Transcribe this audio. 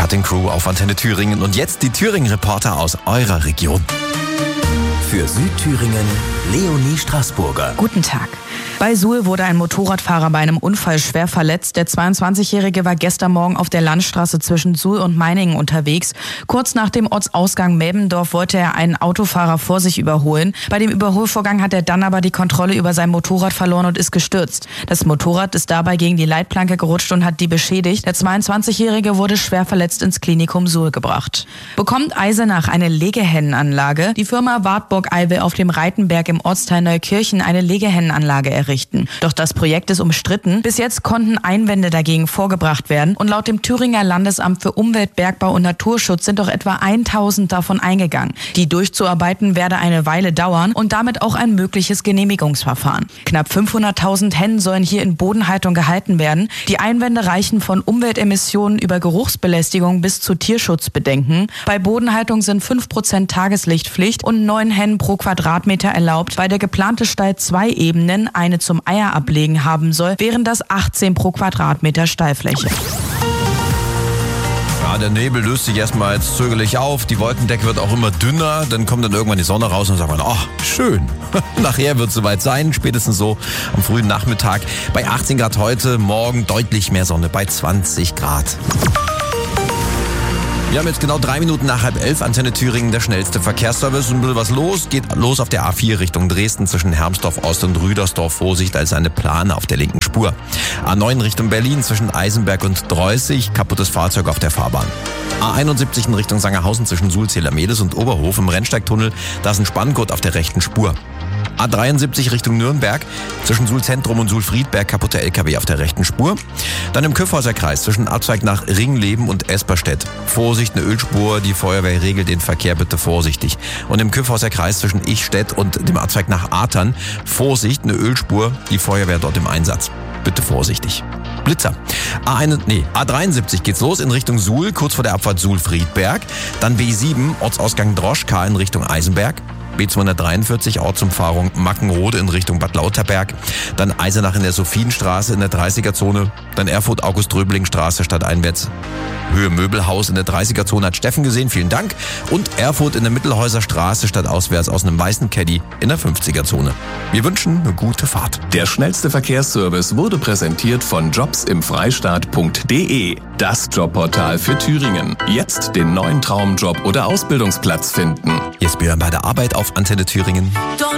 Cutting Crew auf Antenne Thüringen. Und jetzt die Thüringen-Reporter aus eurer Region. Für Südthüringen, Leonie Straßburger. Guten Tag. Bei Suhl wurde ein Motorradfahrer bei einem Unfall schwer verletzt. Der 22-Jährige war gestern Morgen auf der Landstraße zwischen Suhl und Meiningen unterwegs. Kurz nach dem Ortsausgang Melbendorf wollte er einen Autofahrer vor sich überholen. Bei dem Überholvorgang hat er dann aber die Kontrolle über sein Motorrad verloren und ist gestürzt. Das Motorrad ist dabei gegen die Leitplanke gerutscht und hat die beschädigt. Der 22-Jährige wurde schwer verletzt ins Klinikum Suhl gebracht. Bekommt Eisenach eine Legehennenanlage? Die Firma Wartburg-Ei will auf dem Reitenberg im Ortsteil Neukirchen eine Legehennenanlage errichten. Doch das Projekt ist umstritten. Bis jetzt konnten Einwände dagegen vorgebracht werden und laut dem Thüringer Landesamt für Umwelt, Bergbau und Naturschutz sind doch etwa 1000 davon eingegangen. Die durchzuarbeiten werde eine Weile dauern und damit auch ein mögliches Genehmigungsverfahren. Knapp 500.000 Hennen sollen hier in Bodenhaltung gehalten werden. Die Einwände reichen von Umweltemissionen über Geruchsbelästigung bis zu Tierschutzbedenken. Bei Bodenhaltung sind 5% Tageslichtpflicht und 9 Hennen pro Quadratmeter erlaubt, weil der geplante Stall 2 Ebenen, eine zum Eierablegen haben soll, wären das 18 pro Quadratmeter Stallfläche. Ja, der Nebel löst sich erstmal jetzt zögerlich auf, die Wolkendecke wird auch immer dünner, dann kommt dann irgendwann die Sonne raus und sagt man, ach, schön. Nachher wird es soweit sein, spätestens so am frühen Nachmittag. Bei 18 Grad heute, morgen deutlich mehr Sonne, bei 20 Grad. Wir haben jetzt genau 3 Minuten nach 10:30, Antenne Thüringen, der schnellste Verkehrsservice. Ein bisschen was los, geht los auf der A4 Richtung Dresden zwischen Hermsdorf Ost und Rüdersdorf. Vorsicht, da ist eine Plane auf der linken Spur. A9 Richtung Berlin zwischen Eisenberg und Dreußig, kaputtes Fahrzeug auf der Fahrbahn. A71 in Richtung Sangerhausen zwischen Sulzheimer-Medes und Oberhof im Rennsteigtunnel, da ist ein Spanngurt auf der rechten Spur. A73 Richtung Nürnberg, zwischen Suhl-Zentrum und Suhl-Friedberg, kaputte LKW auf der rechten Spur. Dann im Küffhäuser Kreis, zwischen Abzweig nach Ringleben und Esperstedt. Vorsicht, eine Ölspur, die Feuerwehr regelt den Verkehr, bitte vorsichtig. Und im Küffhäuser Kreis zwischen Ichstedt und dem Abzweig nach Atern, Vorsicht, eine Ölspur, die Feuerwehr dort im Einsatz. Bitte vorsichtig. Blitzer. A73 geht's los in Richtung Suhl, kurz vor der Abfahrt Suhl-Friedberg. Dann B7, Ortsausgang Droschka in Richtung Eisenberg. B243, Ortsumfahrung Mackenrode in Richtung Bad Lauterberg. Dann Eisenach in der Sophienstraße in der 30er-Zone. Dann Erfurt-August-Röbeling-Straße stadteinwärts. Höhe Möbelhaus in der 30er-Zone hat Steffen gesehen, vielen Dank. Und Erfurt in der Mittelhäuser Straße stadtauswärts aus einem weißen Caddy in der 50er-Zone. Wir wünschen eine gute Fahrt. Der schnellste Verkehrsservice wurde präsentiert von jobsimfreistaat.de. Das Jobportal für Thüringen. Jetzt den neuen Traumjob oder Ausbildungsplatz finden. Jetzt Björn bei der Arbeit auf Antenne Thüringen.